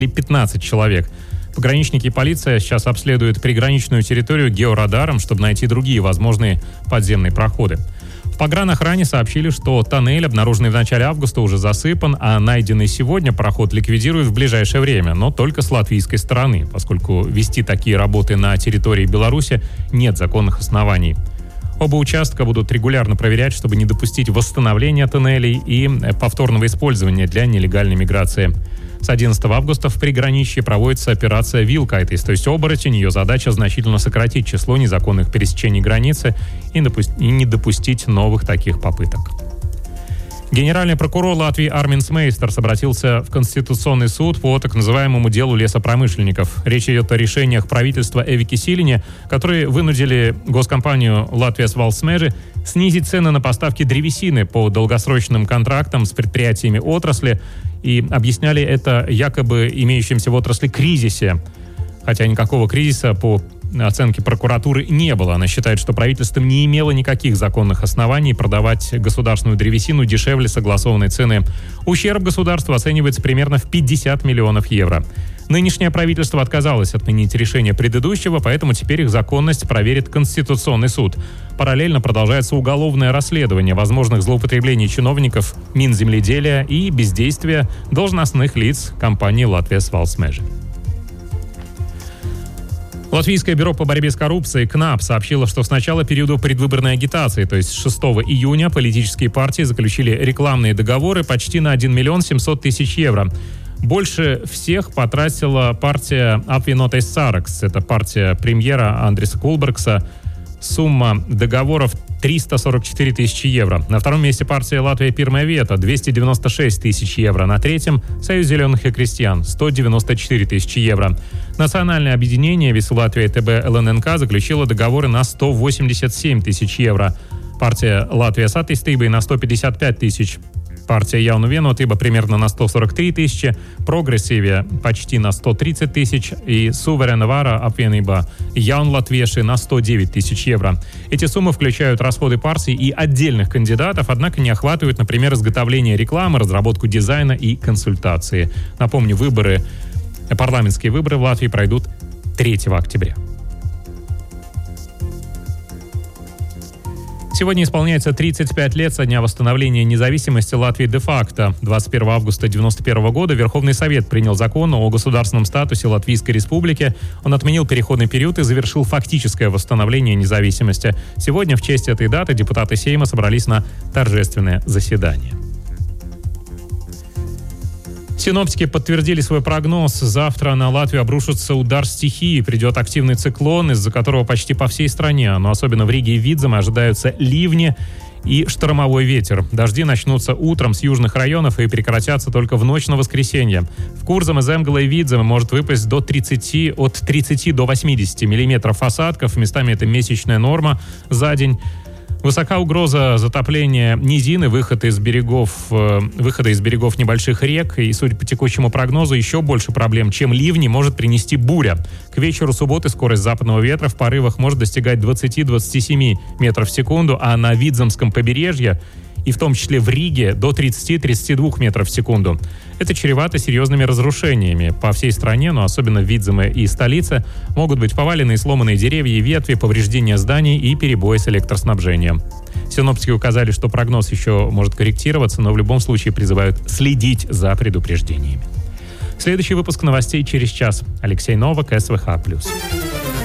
15 человек. Пограничники и полиция сейчас обследуют приграничную территорию георадаром, чтобы найти другие возможные подземные проходы. В погранохране сообщили, что тоннель, обнаруженный в начале августа, уже засыпан, а найденный сегодня проход ликвидируют в ближайшее время, но только с латвийской стороны, поскольку вести такие работы на территории Беларуси нет законных оснований. Оба участка будут регулярно проверять, чтобы не допустить восстановления тоннелей и повторного использования для нелегальной миграции. С 11 августа в приграничье проводится операция «Вилкайтис», то есть оборотень. Ее задача значительно сократить число незаконных пересечений границы и не допустить новых таких попыток. Генеральный прокурор Латвии Арминс Мейстерс обратился в Конституционный суд по так называемому делу лесопромышленников. Речь идет о решениях правительства Эвики Силине, которые вынудили госкомпанию «Латвijas Valsts Meži» снизить цены на поставки древесины по долгосрочным контрактам с предприятиями отрасли и объясняли это якобы имеющимся в отрасли кризисе. Хотя никакого кризиса по оценке прокуратуры не было. Она считает, что правительство не имело никаких законных оснований продавать государственную древесину дешевле согласованной цены. Ущерб государству оценивается примерно в 50 миллионов евро. Нынешнее правительство отказалось отменить решение предыдущего, поэтому теперь их законность проверит Конституционный суд. Параллельно продолжается уголовное расследование возможных злоупотреблений чиновников Минземледелия и бездействия должностных лиц компании «Латвijas Valsts Meži». Латвийское бюро по борьбе с коррупцией КНАП сообщило, что с начала периода предвыборной агитации, то есть с 6 июня, политические партии заключили рекламные договоры почти на 1 миллион 700 тысяч евро. Больше всех потратила партия Apvienotais Saraksts, это партия премьера Андриса Кулбергса. Сумма договоров 344 тысячи евро. На втором месте партия «Латвия Pirmā vieta» 296 тысяч евро. На третьем «Союз зеленых и крестьян» 194 тысячи евро. Национальное объединение «Вisa Latvija ТБ ЛННК» заключило договоры на 187 тысяч евро. Партия «Латвijas attīstība» на 155 тысяч. Партия «Jauna vienotība» примерно на 143 тысячи, «Прогрессивия» почти на 130 тысяч и «Suverēna vara apvienība» «Jaunlatvieši» на 109 тысяч евро. Эти суммы включают расходы партий и отдельных кандидатов, однако не охватывают, например, изготовление рекламы, разработку дизайна и консультации. Напомню, парламентские выборы в Латвии пройдут 3 октября. Сегодня исполняется 35 лет со дня восстановления независимости Латвии де-факто. 21 августа 1991 года Верховный Совет принял закон о государственном статусе Латвийской Республики. Он отменил переходный период и завершил фактическое восстановление независимости. Сегодня в честь этой даты депутаты Сейма собрались на торжественное заседание. Синоптики подтвердили свой прогноз. Завтра на Латвию обрушится удар стихии. Придет активный циклон, из-за которого почти по всей стране, но особенно в Риге и Видземе, ожидаются ливни и штормовой ветер. Дожди начнутся утром с южных районов и прекратятся только в ночь на воскресенье. В Курземе, Земгале и Видземе может выпасть от 30 до 80 миллиметров осадков. Местами это месячная норма за день. Высока угроза затопления низины, выхода из берегов небольших рек. И, судя по текущему прогнозу, еще больше проблем, чем ливни, может принести буря. К вечеру субботы скорость западного ветра в порывах может достигать 20-27 метров в секунду, а на Видземском побережье и в том числе в Риге до 30-32 метров в секунду. Это чревато серьезными разрушениями. По всей стране, но особенно в Видземе и столице, могут быть поваленные и сломанные деревья и ветви, повреждения зданий и перебои с электроснабжением. Синоптики указали, что прогноз еще может корректироваться, но в любом случае призывают следить за предупреждениями. Следующий выпуск новостей через час. Алексей Новак, СВХ+.